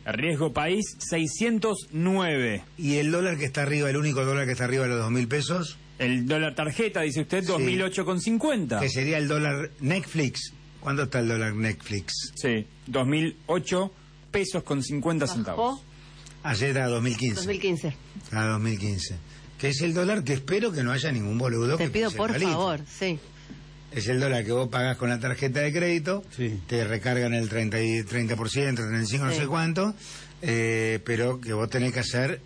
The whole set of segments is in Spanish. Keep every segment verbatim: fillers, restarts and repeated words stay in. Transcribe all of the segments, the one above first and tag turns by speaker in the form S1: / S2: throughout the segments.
S1: Riesgo país, seiscientos nueve.
S2: ¿Y el dólar que está arriba, el único dólar que está arriba de los dos mil pesos?
S1: El dólar tarjeta, dice usted, dos mil ocho con cincuenta.
S2: Que sería el dólar Netflix. ¿Cuánto está el dólar Netflix?
S1: Sí, dos mil ocho pesos con cincuenta centavos.
S2: Ayer era dos mil quince.
S3: dos mil quince.
S2: Ah, dos mil quince. Que es el dólar que espero que no haya ningún boludo.
S3: Te
S2: que
S3: pido
S2: piense
S3: por
S2: igualito.
S3: favor, sí.
S2: Es el dólar que vos pagás con la tarjeta de crédito,
S4: Sí.
S2: te recargan el treinta y, treinta por ciento, treinta y cinco por ciento,
S3: Sí.
S2: no sé cuánto, eh, pero que vos tenés que hacer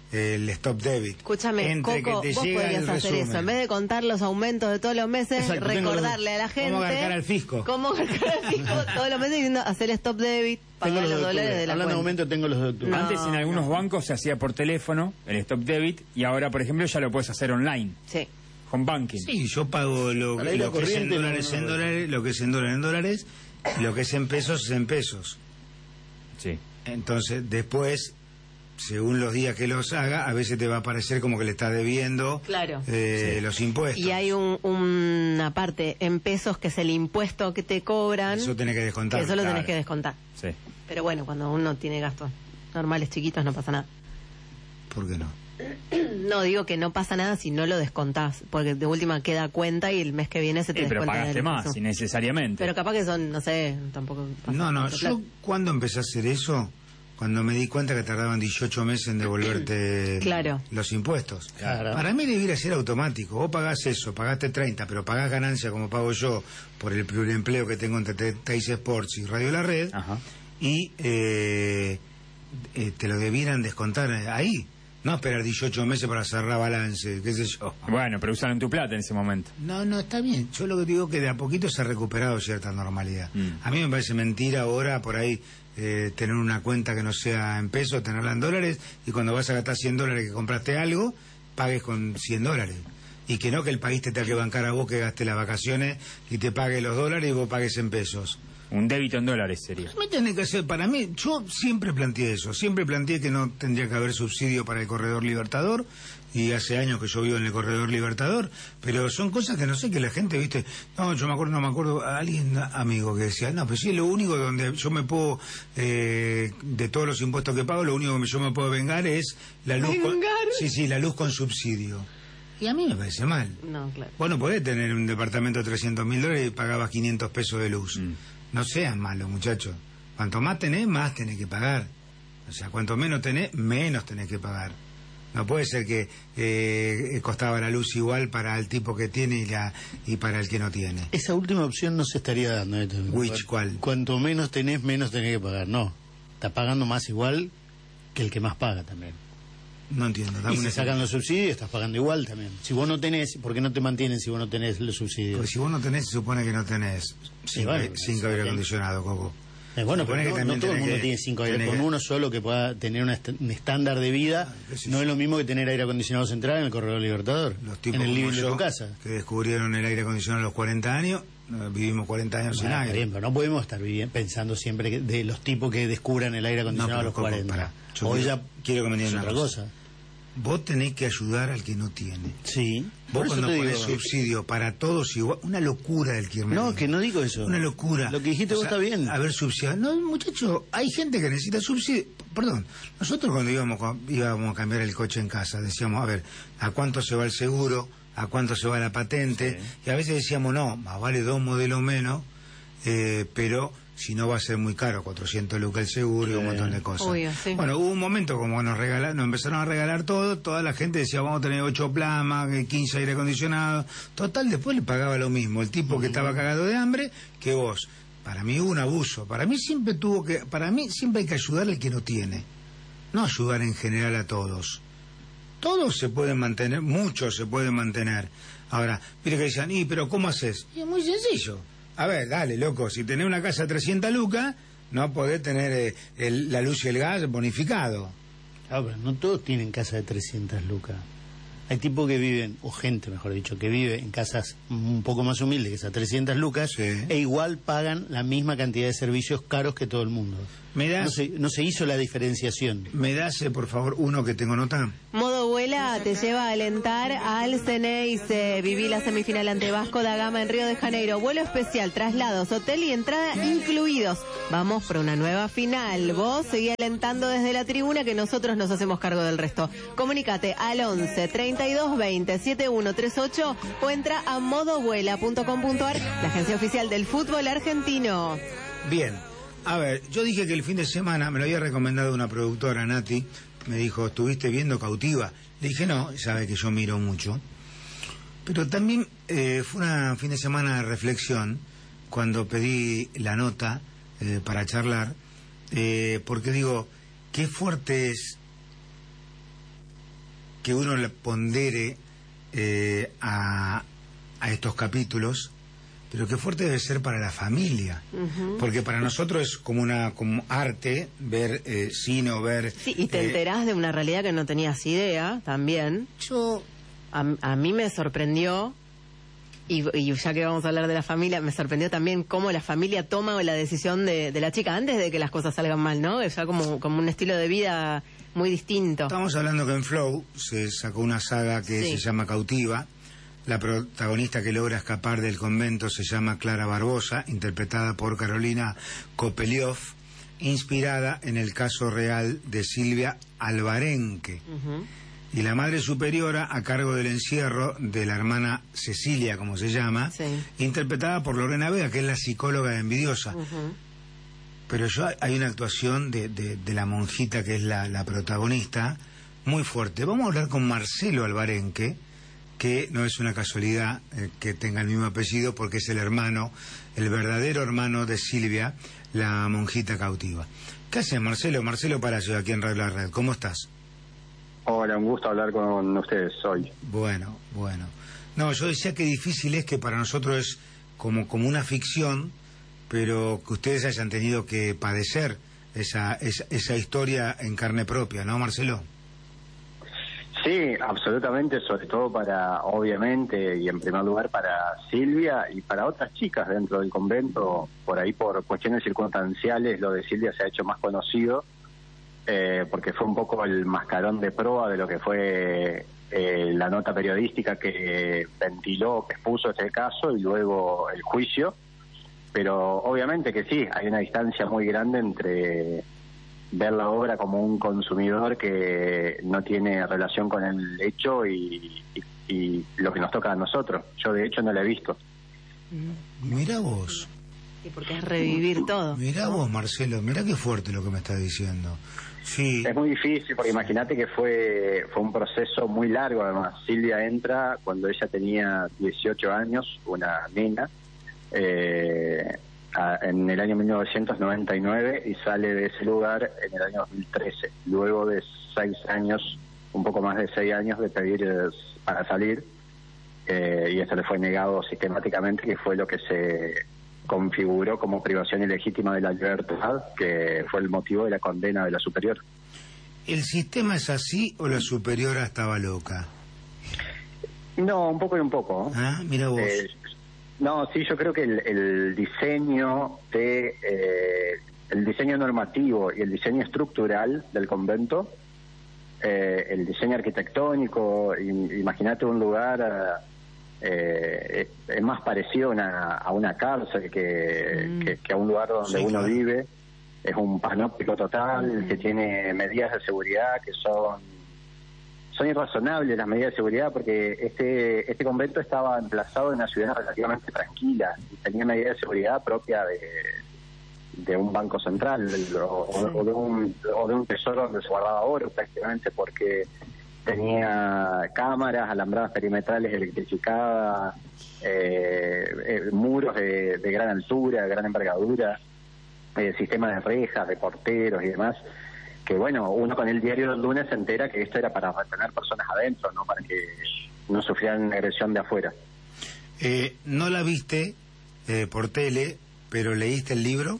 S2: el stop debit.
S3: Escúchame,
S2: Entre
S3: Coco,
S2: que te
S3: vos
S2: llega
S3: podrías
S2: el
S3: hacer
S2: resumen.
S3: eso. En vez de contar los aumentos de todos los meses,
S4: Exacto, tengo
S3: recordarle
S4: los-
S3: a la gente...
S2: ¿Cómo garcar al fisco?
S3: ¿Cómo garcar al fisco? Todos los meses diciendo, hacer stop debit, pagar los,
S4: de
S3: dólares
S4: octubre.
S3: de la
S4: Hablando de
S3: cuenta.
S4: aumento, tengo los de octubre.
S3: No.
S1: Antes en algunos bancos se hacía por teléfono, el stop debit, y ahora, por ejemplo, ya lo puedes hacer online,
S3: Sí.
S1: home banking.
S2: Sí, yo pago lo,
S4: Para ir
S2: lo
S4: a
S2: que es en
S4: corriente,
S2: dólares
S4: no,
S2: en
S4: no.
S2: dólares, lo que es en dólares en dólares, y lo que es en pesos es en pesos.
S1: Sí.
S2: Entonces, después, según los días que los haga, a veces te va a parecer como que le estás debiendo
S3: Claro.
S2: eh,
S1: Sí.
S2: los impuestos.
S3: Y hay un, una parte en pesos que es el impuesto que te cobran,
S2: Eso tenés que descontar.
S3: que eso lo
S1: claro.
S3: tenés que descontar.
S1: Sí.
S3: Pero bueno, cuando uno tiene gastos normales, chiquitos, no pasa nada.
S2: ¿Por qué no?
S3: No, digo que no pasa nada si no lo descontás, porque de última queda cuenta y el mes que viene se te
S1: Eh, pero
S3: descuenta.
S1: pagaste
S3: del
S1: más,
S3: peso.
S1: innecesariamente.
S3: Pero capaz que son, no sé, tampoco pasa
S2: No, no,
S3: tanto
S2: yo
S3: plata.
S2: cuando empecé a hacer eso, cuando me di cuenta que tardaban dieciocho meses en devolverte
S3: Claro.
S2: los impuestos.
S4: Claro.
S2: Para mí debiera ser automático. Vos pagás eso, pagaste treinta, pero pagás ganancia como pago yo por el pluriempleo que tengo entre Te- Teis Sports y Radio La Red,
S1: Ajá.
S2: y eh, eh, te lo debieran descontar ahí. No esperar dieciocho meses para cerrar balance, qué sé yo.
S1: Bueno, pero usaron tu plata en ese momento.
S2: No, no, está bien. Yo lo que digo es que de a poquito se ha recuperado cierta normalidad.
S1: Mm.
S2: A mí me parece mentira ahora por ahí eh, tener una cuenta que no sea en pesos, tenerla en dólares, y cuando vas a gastar cien dólares que compraste algo, pagues con cien dólares. Y que no que el país te tenga que bancar a vos que gaste las vacaciones y te pague los dólares y vos pagues en pesos.
S1: Un débito en dólares sería.
S2: Me tiene que hacer, para mí, yo siempre planteé eso, siempre planteé que no tendría que haber subsidio para el corredor Libertador, y hace años que yo vivo en el corredor Libertador, pero son cosas que no sé, que la gente, viste, no, yo me acuerdo, no me acuerdo, alguien amigo que decía, no, pero sí es lo único donde yo me puedo, eh, de todos los impuestos que pago, lo único que yo me puedo vengar es la luz con,
S3: ¿Vengar?
S2: sí, sí, la luz con subsidio. Y a mí me parece mal.
S3: No, claro.
S2: Vos no podés tener un departamento de trescientos mil dólares y pagabas quinientos pesos de luz.
S1: Mm.
S2: No sean malos, muchachos. Cuanto más tenés, más tenés que pagar. O sea, cuanto menos tenés, menos tenés que pagar. No puede ser que eh, costaba la luz igual para el tipo que tiene y, la, y para el que no tiene.
S4: Esa última opción no se estaría dando. ¿eh?
S2: Which, ¿cuál?
S4: Cuanto menos tenés, menos tenés que pagar. No, está pagando más igual que el que más paga también.
S2: No entiendo. Dame
S4: Y
S2: un
S4: si
S2: ejemplo.
S4: sacan los subsidios, estás pagando igual también. Si vos no tenés, ¿por qué no te mantienen si vos no tenés los subsidios?
S2: Porque si vos no tenés, se supone que no tenés cinco,
S4: bueno,
S2: cinco
S4: es-
S2: aire acondicionado, Coco.
S4: Eh, bueno,
S2: Se supone
S4: pero
S2: que
S4: no, no
S2: también
S4: todo el
S2: tenés
S4: mundo
S2: que-
S4: tiene cinco aires.
S2: tenés
S4: Con
S2: que-
S4: uno solo que pueda tener una est- un estándar de vida,
S2: qué sé
S4: no
S2: yo.
S4: es lo mismo que tener aire acondicionado central en el corredor Libertador,
S2: Los tipos
S4: en el
S2: como
S4: living de
S2: yo,
S4: tu casa.
S2: que descubrieron el aire acondicionado a los cuarenta años, eh, vivimos cuarenta años sin
S4: Bueno,
S2: aire.
S4: está bien, pero no podemos estar vivi- pensando siempre que de los tipos que descubran el aire acondicionado
S2: No,
S4: a
S2: pero,
S4: los
S2: Coco,
S4: cuarenta.
S2: pará. Yo
S4: Hoy
S2: quiero-
S4: ya
S2: quiero que me
S4: es
S2: digan
S4: otra
S2: una
S4: cosa.
S2: cosa. Vos tenés que ayudar al que no tiene.
S4: Sí.
S2: Vos
S4: Por eso
S2: cuando
S4: te
S2: ponés
S4: digo-
S2: subsidio para todos igual, una locura el Kirchner.
S4: No, que no digo eso.
S2: Una locura.
S4: Lo que dijiste
S2: O
S4: vos
S2: sea,
S4: está bien.
S2: A ver, subsidio. No, muchacho, hay gente que necesita subsidio. Perdón, nosotros cuando íbamos, a- íbamos a cambiar el coche en casa, decíamos, a ver, ¿a cuánto se va el seguro? ¿A cuánto se va la patente?
S1: Sí.
S2: Y a veces decíamos, no, más vale dos modelos menos, eh, pero si no va a ser muy caro, cuatrocientos lucas el seguro y un
S4: Sí.
S2: montón de cosas.
S3: Obvio, sí.
S2: Bueno, hubo un momento como nos regalaron, nos empezaron a regalar todo, toda la gente decía, vamos a tener ocho plasmas, quince aire acondicionado. Total, después le pagaba lo mismo el tipo que estaba cagado de hambre que vos. Para mí hubo un abuso. Para mí siempre tuvo que, para mí siempre hay que ayudar al que no tiene. No ayudar en general a todos. Todos se pueden mantener, muchos se pueden mantener. Ahora, mire que dicen, y pero ¿cómo haces? Y es muy sencillo. A ver, dale, loco, si tenés una casa de trescientas lucas, no podés tener eh, el- la luz y el gas bonificado.
S4: Ah, pero no todos tienen casa de trescientas lucas. Hay tipos que viven, o gente mejor dicho, que vive en casas un poco más humildes, que esas trescientas lucas,
S2: Sí.
S4: e igual pagan la misma cantidad de servicios caros que todo el mundo.
S2: ¿Me das,
S4: no, se, no se hizo la diferenciación.
S2: ¿Me das, eh, por favor, uno que tengo nota?
S3: Modo Vuela te lleva a alentar al Ceneice. Viví la semifinal ante Vasco da Gama en Río de Janeiro. Vuelo especial, traslados, hotel y entrada incluidos. Vamos por una nueva final. Vos seguí alentando desde la tribuna que nosotros nos hacemos cargo del resto. Comunícate al once, treinta y dos, veinte, setenta y uno treinta y ocho o entra a modovuela punto com punto ar, la agencia oficial del fútbol argentino.
S2: Bien. A ver, yo dije que el fin de semana me lo había recomendado una productora, Nati. Me dijo, ¿estuviste viendo Cautiva? Le dije, no, sabe que yo miro mucho. Pero también eh, fue un fin de semana de reflexión cuando pedí la nota eh, para charlar, eh, porque digo, qué fuerte es que uno le pondere eh, a, a estos capítulos, pero qué fuerte debe ser para la familia, uh-huh. porque para nosotros es como una como arte ver eh, cine o ver...
S3: Sí, y te
S2: eh,
S3: enterás de una realidad que no tenías idea también.
S2: Yo...
S3: A, a mí me sorprendió, y, y ya que vamos a hablar de la familia, me sorprendió también cómo la familia toma la decisión de, de la chica antes de que las cosas salgan mal, ¿no? Es ya como, como un estilo de vida muy distinto.
S2: Estamos hablando que en Flow se sacó una saga que sí. se llama Cautiva. La protagonista que logra escapar del convento se llama Clara Barbosa, interpretada por Carolina Kopeliov, inspirada en el caso real de Silvia Alvarenque. Uh-huh. Y la madre superiora a cargo del encierro de la hermana Cecilia, como se llama, sí. interpretada por Lorena Vega, que es la psicóloga de Envidiosa. Uh-huh. Pero yo hay una actuación de, de, de la monjita que es la, la protagonista, muy fuerte. Vamos a hablar con Marcelo Alvarenque, que no es una casualidad eh, que tenga el mismo apellido, porque es el hermano, el verdadero hermano de Silvia, la monjita cautiva. ¿Qué haces, Marcelo? Marcelo Palacio, aquí en Radio La Red. ¿Cómo estás?
S5: Hola, un gusto hablar con ustedes hoy.
S2: Bueno, bueno. No, yo decía que difícil es que para nosotros es como, como una ficción, pero que ustedes hayan tenido que padecer esa, esa, esa historia en carne propia, ¿no, Marcelo?
S5: Sí, absolutamente, sobre todo para, obviamente, y en primer lugar para Silvia y para otras chicas dentro del convento. Por ahí, por cuestiones circunstanciales, lo de Silvia se ha hecho más conocido, eh, porque fue un poco el mascarón de proa de lo que fue eh, la nota periodística que ventiló, que expuso este caso, y luego el juicio. Pero obviamente que sí, hay una distancia muy grande entre ver la obra como un consumidor que no tiene relación con el hecho y, y, y lo que nos toca a nosotros. Yo de hecho no la he visto.
S2: Mirá vos.
S3: Sí, porque es revivir todo.
S2: Mirá vos, Marcelo, mirá qué fuerte lo que me estás diciendo. Sí.
S5: Es muy difícil porque imagínate que fue fue un proceso muy largo. Además, Silvia entra cuando ella tenía dieciocho años, una nena, eh, a, en el año mil novecientos noventa y nueve, y sale de ese lugar en el año dos mil trece, luego de seis años, un poco más de seis años de pedir eh, para salir, eh, y esto le fue negado sistemáticamente, que fue lo que se configuró como privación ilegítima de la libertad, que fue el motivo de la condena de la superior.
S2: ¿El sistema es así o la superiora estaba loca?
S5: No, un poco y un poco.
S2: Ah, mira vos.
S5: Eh, no, sí, yo creo que el, el diseño de eh, el diseño normativo y el diseño estructural del convento, eh, el diseño arquitectónico, imagínate un lugar eh, es más parecido a una, a una cárcel que, mm. que, que a un lugar donde sí, uno claro. vive. Es un panóptico total, mm. que tiene medidas de seguridad que son son irrazonables, las medidas de seguridad, porque este este convento estaba emplazado en una ciudad relativamente tranquila y tenía medidas de seguridad propia de de un banco central o, sí. o de un o de un tesoro donde se guardaba oro, prácticamente, porque tenía cámaras, alambradas perimetrales electrificadas, eh, eh, muros de, de gran altura, de gran envergadura, eh, sistemas de rejas, de porteros y demás, que bueno, uno con el diario del lunes se entera que esto era para retener personas adentro, no para que no sufrieran agresión de afuera.
S2: Eh, ¿No la viste eh, por tele, pero leíste el libro?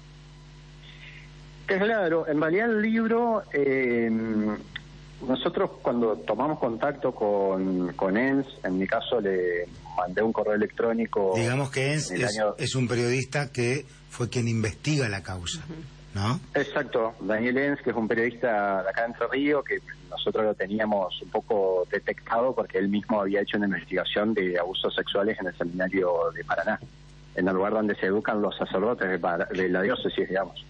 S5: Claro, en realidad el libro... Eh, nosotros cuando tomamos contacto con, con E N S, en mi caso le mandé un correo electrónico.
S2: Digamos que E N S es, año... es un periodista que fue quien investiga la causa. ¿no?
S5: Exacto, Daniel Enz, que es un periodista de acá de Entre Ríos, que nosotros lo teníamos un poco detectado porque él mismo había hecho una investigación de abusos sexuales en el seminario de Paraná, en el lugar donde se educan los sacerdotes de, Par- de la diócesis, digamos.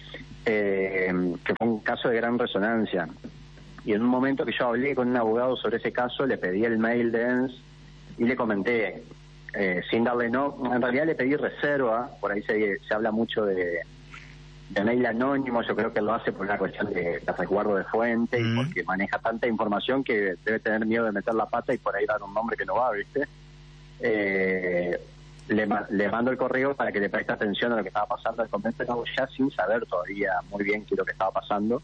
S5: Eh, que fue un caso de gran resonancia. Y en un momento que yo hablé con un abogado sobre ese caso, le pedí el mail de Enz y le comenté, eh, sin darle no, en realidad le pedí reserva, por ahí se, se habla mucho de, de mail anónimo, yo creo que lo hace por una cuestión de, de resguardo de fuente, mm. y porque maneja tanta información que debe tener miedo de meter la pata y por ahí dar un nombre que no va, ¿viste? Eh, le, le mando el correo para que le preste atención a lo que estaba pasando en el convento, ya sin saber todavía muy bien qué es lo que estaba pasando.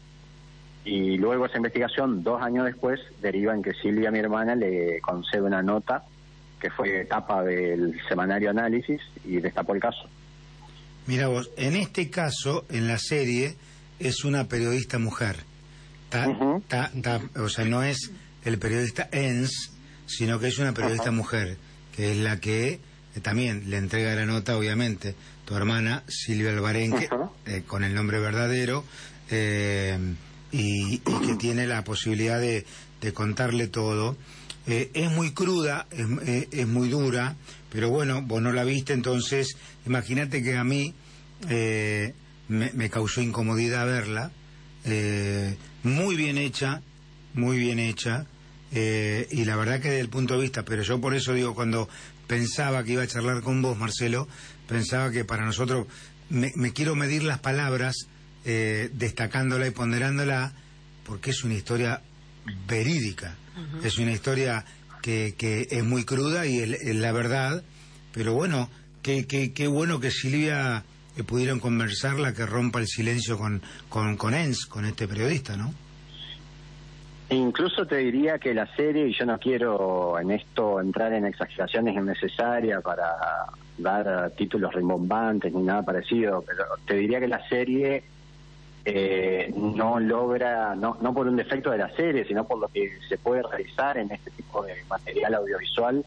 S5: Y luego esa investigación, dos años después, deriva en que Silvia, mi hermana, le concede una nota que fue tapa del semanario Análisis y destapó el caso.
S2: Mira vos, en este caso, en la serie, es una periodista mujer. Ta, uh-huh. ta, ta, o sea, no es el periodista Enz, sino que es una periodista uh-huh. mujer, que es la que eh, también le entrega la nota, obviamente, tu hermana, Silvia Alvarenque, uh-huh. eh, con el nombre verdadero, eh, y, y que tiene la posibilidad de, de contarle todo. Eh, es muy cruda, es, eh, es muy dura, pero bueno, vos no la viste, entonces imagínate que a mí eh, me, me causó incomodidad verla. Eh, muy bien hecha, muy bien hecha, eh, y la verdad que desde el punto de vista, pero yo por eso digo, cuando pensaba que iba a charlar con vos, Marcelo, pensaba que para nosotros, me, me quiero medir las palabras, eh, destacándola y ponderándola, porque es una historia verídica. Uh-huh. Es una historia que, que es muy cruda y es, es la verdad, pero bueno, qué que, que bueno que Silvia eh, pudieron conversarla, que rompa el silencio con, con, con Enz, con este periodista, ¿no?
S5: Incluso te diría que la serie, y yo no quiero en esto entrar en exageraciones innecesarias para dar títulos rimbombantes ni nada parecido, pero te diría que la serie Eh, no logra, no, no por un defecto de la serie, sino por lo que se puede realizar en este tipo de material audiovisual,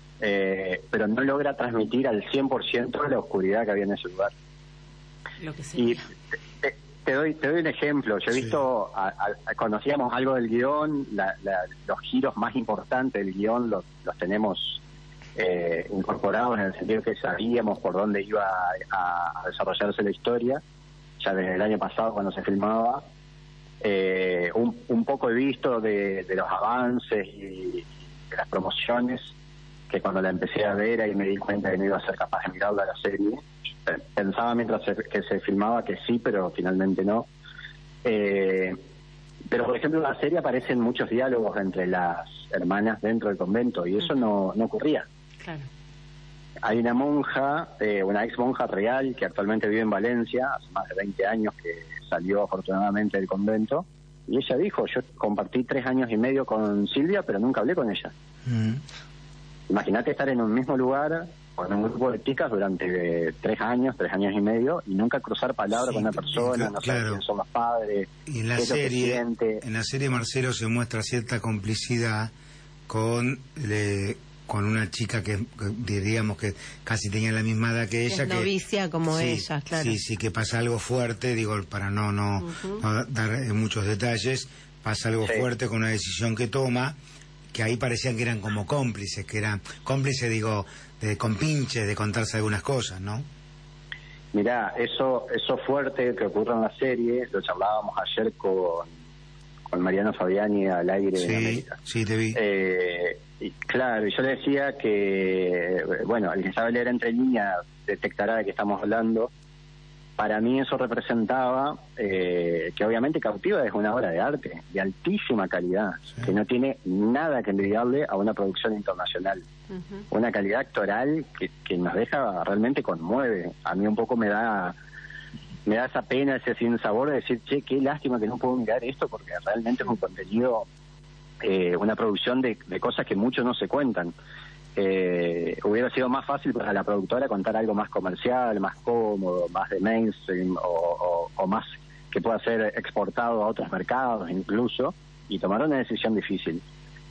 S5: eh, pero no logra transmitir al cien por ciento la oscuridad que había en ese lugar.
S3: Lo que
S5: y te, te doy te doy un ejemplo. Yo he sí. visto, a, a, conocíamos algo del guión, la, la, los giros más importantes del guión los, los tenemos eh, incorporados en el sentido que sabíamos por dónde iba a, a desarrollarse la historia. Ya desde el año pasado cuando se filmaba, eh, un, un poco he visto de, de los avances y de las promociones, que cuando la empecé a ver ahí me di cuenta que no iba a ser capaz de mirarla a la serie. Pensaba mientras se, que se filmaba que sí, pero finalmente no. Eh, pero por ejemplo en la serie aparecen muchos diálogos entre las hermanas dentro del convento y eso no, no ocurría.
S3: Claro.
S5: Hay una monja, eh, una ex monja real que actualmente vive en Valencia, hace más de veinte años que salió afortunadamente del convento, y ella dijo, yo compartí tres años y medio con Silvia, pero nunca hablé con ella. Mm. Imagínate estar en un mismo lugar, con un grupo de chicas durante tres años, tres años y medio, y nunca cruzar palabra sí, con una persona, claro, no saber quién son los padres,
S2: y en la serie, en la serie, Marcelo, se muestra cierta complicidad con... Le... con una chica que, que diríamos que casi tenía la misma edad que ella.
S3: Es novicia
S2: que,
S3: como
S2: sí,
S3: ella, claro.
S2: Sí, sí, que pasa algo fuerte, digo, para no no, uh-huh. no dar muchos detalles, pasa algo sí. fuerte con una decisión que toma, que ahí parecían que eran como cómplices, que eran cómplices, digo, de compinches, de contarse algunas cosas, ¿no?
S5: Mirá, eso, eso fuerte que ocurre en la serie, lo charlábamos ayer con, con Mariano Fabiani al aire
S2: sí,
S5: de América.
S2: Sí, te vi.
S5: Eh, Y claro, yo le decía que, bueno, el que sabe leer entre líneas detectará de qué estamos hablando. Para mí eso representaba eh, que obviamente Cautiva es una obra de arte de altísima calidad, sí. que no tiene nada que envidiarle a una producción internacional. Uh-huh. Una calidad actoral que, que nos deja, realmente conmueve. A mí un poco me da me da esa pena, ese sinsabor de decir, che, qué lástima que no puedo mirar esto, porque realmente es un contenido... Eh, una producción de, de cosas que muchos no se cuentan. Eh, hubiera sido más fácil para la productora contar algo más comercial, más cómodo, más de mainstream o, o, o más que pueda ser exportado a otros mercados incluso, y tomaron una decisión difícil.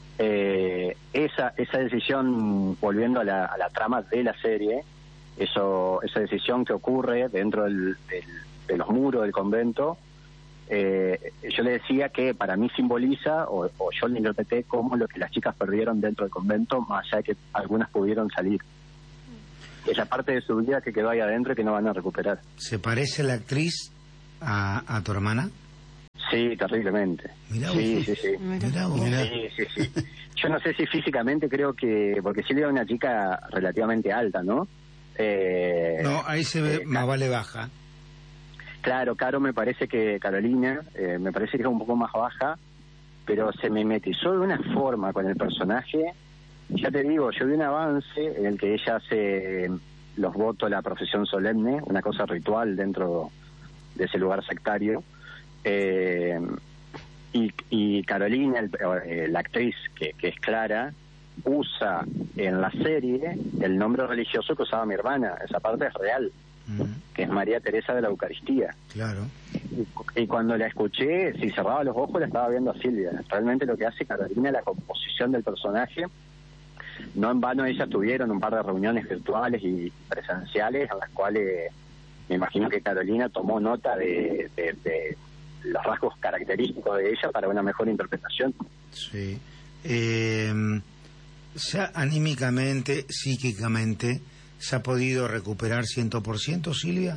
S5: Eh, esa esa decisión, volviendo a la, a la trama de la serie, eso esa decisión que ocurre dentro del, del, de los muros del convento, eh, yo le decía que para mí simboliza, o, o yo lo interpreté como lo que las chicas perdieron dentro del convento, más allá de que algunas pudieron salir. Esa parte de su vida que quedó ahí adentro y que no van a recuperar.
S2: ¿Se parece la actriz a, a tu hermana?
S5: Sí, terriblemente.
S2: Mirá
S5: sí,
S2: vos.
S5: sí, sí.
S2: Mirá vos.
S5: Sí, sí, sí. Yo no sé si físicamente, creo que... Porque Silvia es una chica relativamente alta, ¿no? Eh,
S2: No, ahí se ve,
S5: eh,
S2: más vale baja.
S5: Claro, Caro me parece que... Carolina, eh, me parece que es un poco más baja, pero se mimetizó de una forma con el personaje. Ya te digo, yo vi un avance en el que ella hace los votos, la profesión solemne, una cosa ritual dentro de ese lugar sectario. Eh, y, y Carolina, el, eh, la actriz que, que es Clara, usa en la serie el nombre religioso que usaba mi hermana. Esa parte es real, mm. que es María Teresa de la Eucaristía.
S2: Claro.
S5: Y, y cuando la escuché, si cerraba los ojos la estaba viendo a Silvia. Realmente lo que hace Carolina, la composición del personaje, no en vano ellas tuvieron un par de reuniones virtuales y presenciales en las cuales me imagino que Carolina tomó nota de, de, de los rasgos característicos de ella para una mejor interpretación.
S2: Sí. Eh, ¿ya anímicamente, psíquicamente, se ha podido recuperar cien por ciento, Silvia?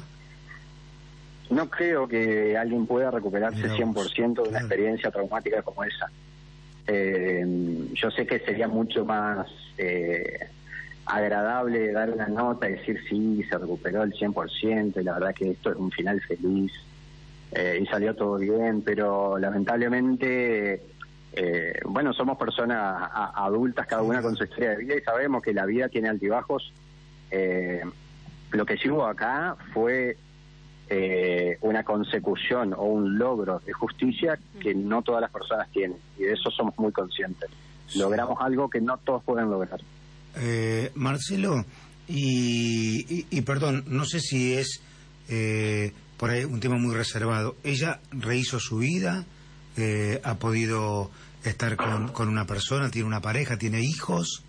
S5: No creo que alguien pueda recuperarse
S2: Mirá
S5: cien por ciento
S2: vos,
S5: de una
S2: claro.
S5: experiencia traumática como esa. Eh, yo sé que sería mucho más eh, agradable dar una nota y decir sí, se recuperó el cien por ciento y la verdad que esto es un final feliz eh, y salió todo bien, pero lamentablemente eh, bueno, somos personas a, adultas, cada una con su historia de vida, y sabemos que la vida tiene altibajos. Eh, lo que sí hubo acá fue Eh, una consecución o un logro de justicia que no todas las personas tienen, y de eso somos muy conscientes.
S2: Sí.
S5: Logramos algo que no todos pueden lograr.
S2: Eh, Marcelo, y, y, y perdón, no sé si es eh, por ahí un tema muy reservado. ¿Ella rehizo su vida? Eh, ¿Ha podido estar con, con una persona? ¿Tiene una pareja? ¿Tiene hijos?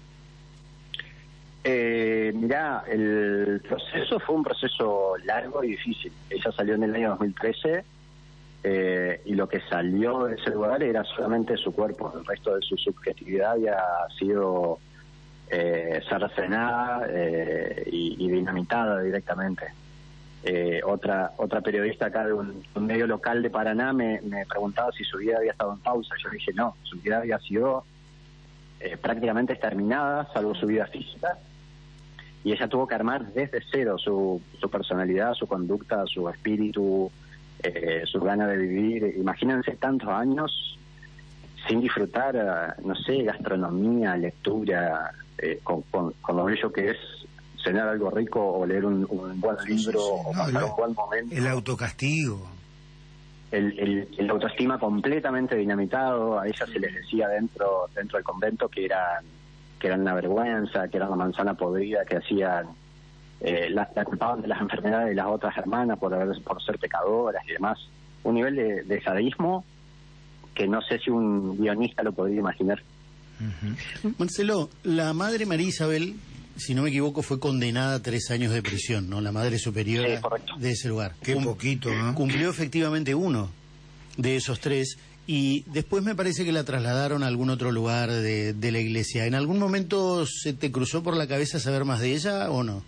S5: Eh, mirá, el proceso fue un proceso largo y difícil. Ella salió en el año dos mil trece eh, y lo que salió de ese lugar era solamente su cuerpo. El resto de su subjetividad había sido eh, cercenada eh, y, y dinamitada directamente. Eh, otra otra periodista acá de un, un medio local de Paraná me, me preguntaba si su vida había estado en pausa. Yo dije no, su vida había sido eh, prácticamente exterminada, salvo su vida física. Y ella tuvo que armar desde cero su, su personalidad, su conducta, su espíritu, eh, su ganas de vivir. Imagínense tantos años sin disfrutar, no sé, gastronomía, lectura, eh, con, con, con lo bello que es cenar algo rico o leer un, un buen libro,
S2: Sí, sí, sí.
S5: o
S2: No,
S5: pasar
S2: el,
S5: un buen momento.
S2: el autocastigo.
S5: El, el, el autoestima completamente dinamitado. A ella se les decía dentro dentro del convento que eran que eran una vergüenza, que eran una manzana podrida, que hacían eh, la, la culpaban de las enfermedades de las otras hermanas por haber, por ser pecadoras y demás. Un nivel de, de sadismo que no sé si un guionista lo podría imaginar.
S2: Uh-huh.
S4: Marcelo, la madre María Isabel, si no me equivoco, fue condenada a tres años de prisión, ¿no? La madre superiora
S5: Sí,
S4: de ese lugar.
S2: Qué
S4: Cum-
S2: poquito, ¿no?
S4: Cumplió efectivamente uno de esos tres y después me parece que la trasladaron a algún otro lugar de, de la iglesia. ¿En algún momento se te cruzó por la cabeza saber más de ella o no?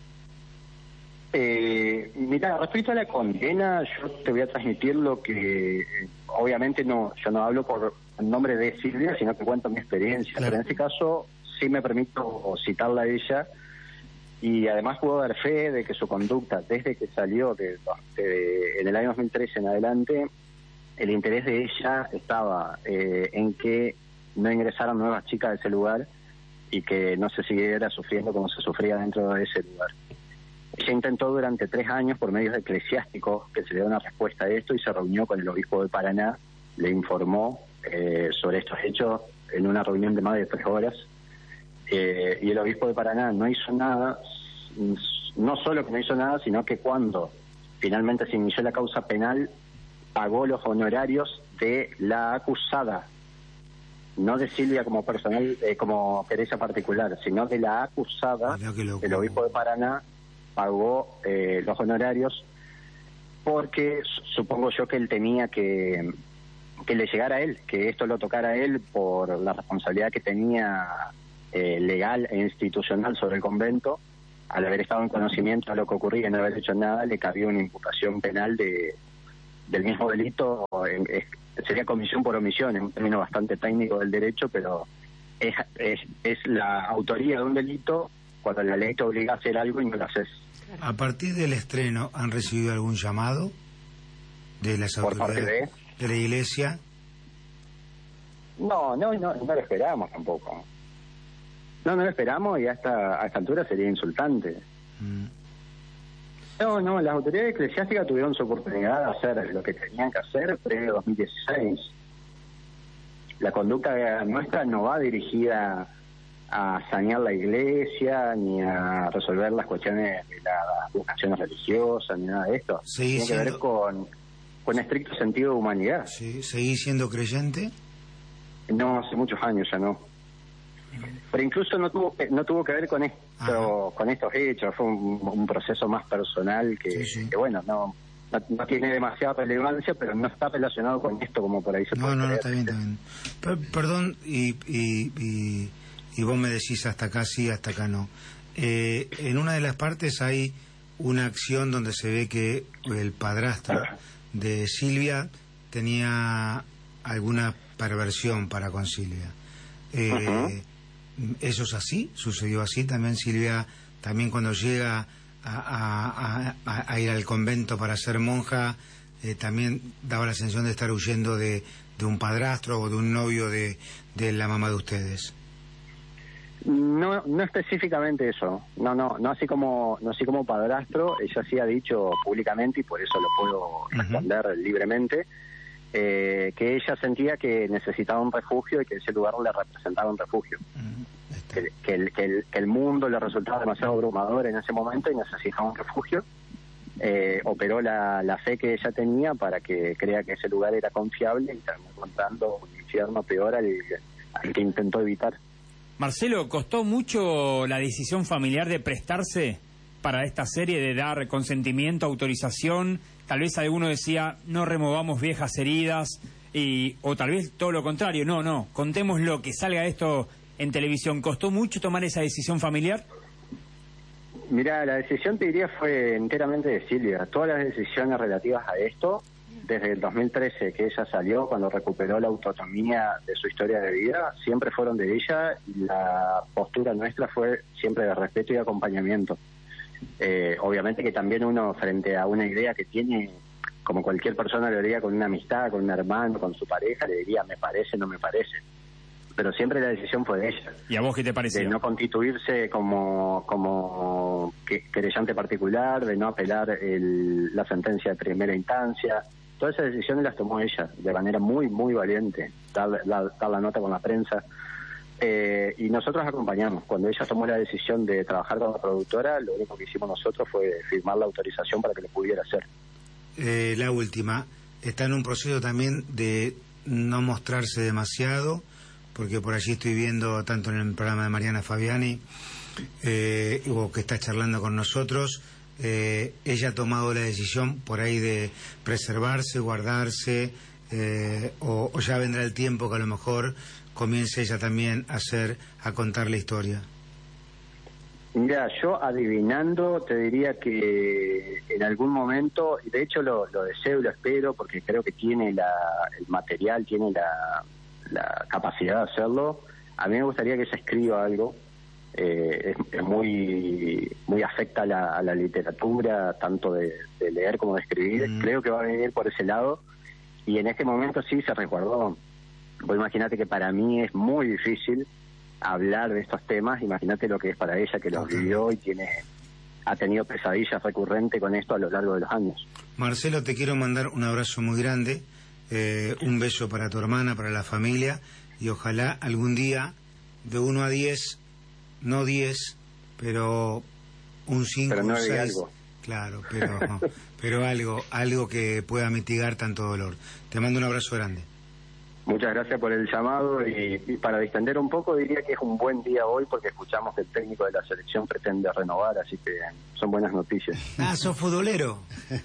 S5: Eh, mira, respecto a la condena, yo te voy a transmitir lo que, eh, obviamente no, yo no hablo por el nombre de Silvia, sino que cuento mi experiencia.
S4: Claro.
S5: Pero en este caso sí me permito citarla a ella, y además puedo dar fe de que su conducta, desde que salió de, de- en el año dos mil trece en adelante, el interés de ella estaba eh, en que no ingresaran nuevas chicas a ese lugar y que no se siguiera sufriendo como se sufría dentro de ese lugar. Ella intentó durante tres años, por medios eclesiásticos, que se le diera una respuesta a esto, y se reunió con el obispo de Paraná, le informó eh, sobre estos hechos en una reunión de más de tres horas, eh, y el obispo de Paraná no hizo nada. No solo que no hizo nada, sino que cuando finalmente se inició la causa penal, pagó los honorarios de la acusada, no de Silvia como personal, eh, como querella particular, sino de la acusada.
S2: Mirá qué loco.
S5: El obispo de Paraná pagó eh, los honorarios porque supongo yo que él tenía que que le llegara a él, que esto lo tocara a él por la responsabilidad que tenía eh, legal e institucional sobre el convento. Al haber estado en conocimiento de lo que ocurría y no haber hecho nada, le cabía una imputación penal de del mismo delito. En, es, sería comisión por omisión, es un término bastante técnico del derecho, pero es, es, es la autoría de un delito cuando la ley te obliga a hacer algo y no lo haces.
S2: A partir del estreno, ¿han recibido algún llamado de las autoridades de... de la iglesia?
S5: No, no, no, no lo esperamos tampoco. No, no lo esperamos y hasta a esta altura sería insultante. Mm. No, no, las autoridades eclesiásticas tuvieron su oportunidad de hacer lo que tenían que hacer previo dos mil dieciséis. La conducta nuestra no va dirigida a sanear la iglesia, ni a resolver las cuestiones de las vocaciones religiosas, ni nada de esto.
S2: Seguí
S5: Tiene
S2: siendo...
S5: que ver con, con estricto sentido de humanidad.
S2: Sí, ¿seguí siendo creyente? No,
S5: hace muchos años ya no. Pero incluso no tuvo no tuvo que ver con esto, Ajá. con estos hechos. Fue un, un proceso más personal que, sí, sí. que bueno, no, no no tiene demasiada relevancia, pero no está relacionado con esto como por ahí se
S2: no,
S5: puede
S2: No, no,
S5: creer.
S2: está bien, está bien. Per perdón, y, y, y, y vos me decís hasta acá sí, hasta acá no. Eh, en una de las partes hay una acción donde se ve que el padrastro de Silvia tenía alguna perversión para con Silvia. Eh, uh-huh. ¿Eso es así? ¿Sucedió así también? Silvia, también cuando llega a, a, a, a ir al convento para ser monja, eh, también daba la sensación de estar huyendo de, de un padrastro o de un novio de, de la mamá de ustedes.
S5: No, no específicamente eso. No, no, no así como, no así como padrastro. Ella sí ha dicho públicamente, y por eso lo puedo responder uh-huh. libremente, eh, que ella sentía que necesitaba un refugio y que ese lugar le representaba un refugio. Uh-huh. Que, que, el, que, el, que el mundo le resultaba demasiado abrumador en ese momento y necesitaba un refugio. Eh, operó la, la fe que ella tenía para que crea que ese lugar era confiable y terminó encontrando un infierno peor al, al que intentó evitar.
S1: Marcelo, ¿costó mucho la decisión familiar de prestarse para esta serie, de dar consentimiento, autorización? Tal vez alguno decía, no removamos viejas heridas, y o tal vez todo lo contrario, no, no, contemos lo que salga esto en televisión. ¿Costó mucho tomar esa decisión familiar?
S5: Mira, la decisión, te diría, fue enteramente de Silvia. Todas las decisiones relativas a esto, desde el dos mil trece que ella salió, cuando recuperó la autonomía de su historia de vida, siempre fueron de ella, y la postura nuestra fue siempre de respeto y acompañamiento. Eh, obviamente que también uno, frente a una idea que tiene, como cualquier persona lo haría con una amistad, con un hermano, con su pareja, le diría, me parece, no me parece. Pero siempre la decisión fue de ella.
S1: ¿Y a vos qué te pareció?
S5: De no constituirse como como querellante particular, de no apelar el, la sentencia de primera instancia. Todas esas decisiones las tomó ella de manera muy, muy valiente. Dar la, dar la nota con la prensa. Eh, y nosotros acompañamos. Cuando ella tomó la decisión de trabajar con la productora, lo único que hicimos nosotros fue firmar la autorización para que lo pudiera hacer.
S2: Eh, la última. Está en un proceso también de no mostrarse demasiado, porque por allí estoy viendo, tanto en el programa de Mariana Fabiani, eh, o que está charlando con nosotros, eh, ella ha tomado la decisión por ahí de preservarse, guardarse, eh, o, o ya vendrá el tiempo que a lo mejor comience ella también a hacer, a contar la historia.
S5: Mira, yo adivinando te diría que en algún momento, y de hecho lo, lo deseo y lo espero, porque creo que tiene la, el material, tiene la... la capacidad de hacerlo. A mí me gustaría que ella escriba algo. Eh, es, es muy muy afecta a la, a la literatura, tanto de, de leer como de escribir. Mm. Creo que va a venir por ese lado, y en este momento sí se resguardó. Vos imagínate que para mí es muy difícil hablar de estos temas. Imagínate lo que es para ella, que lo okay. vivió y tiene ha tenido pesadillas recurrentes con esto a lo largo de los años.
S2: Marcelo, te quiero mandar un abrazo muy grande. Eh, un beso para tu hermana, para la familia, y ojalá algún día de uno a diez, no diez, pero un cinco o seis,
S5: algo.
S2: Claro, pero, pero algo, algo que pueda mitigar tanto dolor. Te mando un abrazo grande.
S5: Muchas gracias por el llamado y, y para distender un poco diría que es un buen día hoy porque escuchamos que el técnico de la selección pretende renovar, así que son buenas noticias.
S2: Ah, sos futbolero.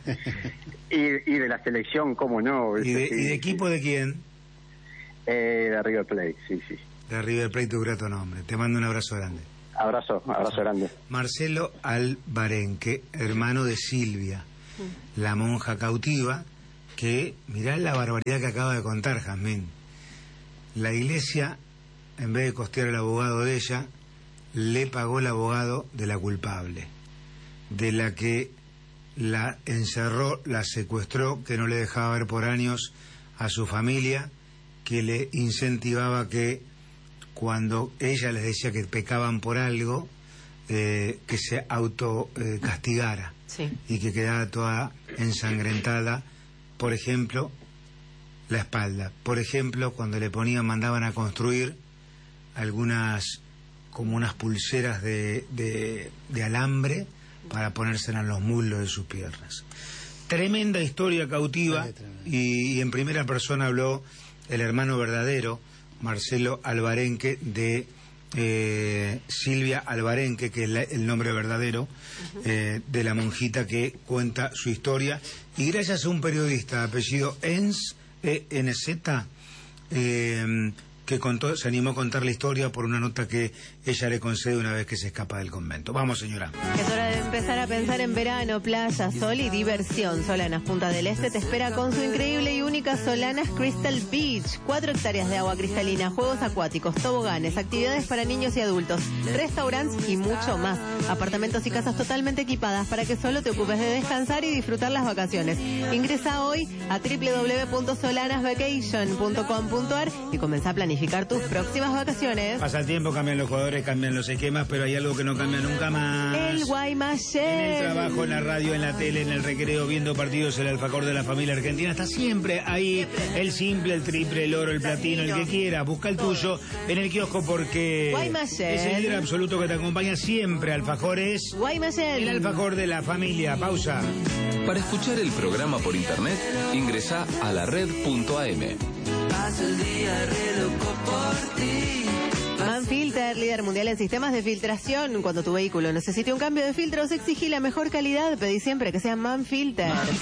S5: Y, y de la selección, ¿cómo no?
S2: ¿Y de,
S5: Sí,
S2: y de
S5: sí.
S2: equipo de quién?
S5: Eh, de River Plate, sí, sí.
S2: De River Plate, tu grato nombre. Te mando un abrazo grande.
S5: Abrazo, abrazo grande.
S2: Marcelo Alvarenque, hermano de Silvia, la monja cautiva, que, mirá la barbaridad que acaba de contar Jazmín. La iglesia, en vez de costear el abogado de ella, le pagó el abogado de la culpable, de la que la encerró, la secuestró, que no le dejaba ver por años a su familia, que le incentivaba que cuando ella les decía que pecaban por algo, eh, que se auto eh, castigara,
S3: Sí.
S2: y que quedaba toda ensangrentada. Por ejemplo, la espalda. Por ejemplo, cuando le ponían, mandaban a construir algunas, como unas pulseras de, de, de alambre para ponérselas en los muslos de sus piernas. Tremenda historia cautiva, y, y en primera persona habló el hermano verdadero, Marcelo Alvarenque, de eh, Silvia Alvarenque, que es la, el nombre verdadero, eh, de la monjita que cuenta su historia. Y gracias a un periodista de apellido Enz, E N Z, eh, que contó, se animó a contar la historia por una nota que ella le concede una vez que se escapa del convento. Vamos, señora.
S3: Es hora de empezar a pensar en verano, playa, sol y diversión. Solanas Punta del Este te espera con su increíble y única Solanas Crystal Beach. Cuatro hectáreas de agua cristalina, juegos acuáticos, toboganes, actividades para niños y adultos, restaurantes y mucho más. Apartamentos y casas totalmente equipadas para que solo te ocupes de descansar y disfrutar las vacaciones. Ingresa hoy a doble u doble u doble u punto solanas vacation punto com punto a r y comenzá a planificar tus próximas vacaciones.
S2: Pasa el tiempo, cambian los jugadores, cambian los esquemas, pero hay algo que no cambia nunca más.
S3: El Guaymallén.
S2: En el trabajo, en la radio, en la tele, en el recreo, viendo partidos, el alfajor de la familia argentina está siempre ahí. El simple, el triple, el oro, el platino, el que quiera. Busca el tuyo en el kiosco porque
S3: Guaymallén.
S2: es el líder absoluto que te acompaña siempre. Alfajores,
S3: Guaymallén.
S2: el alfajor de la familia. Pausa.
S6: Para escuchar el programa por internet, ingresa a la red punto a m.
S3: Manfilter, líder mundial en sistemas de filtración. Cuando tu vehículo necesite un cambio de filtros, exigí la mejor calidad. Pedí siempre que sea Manfilter.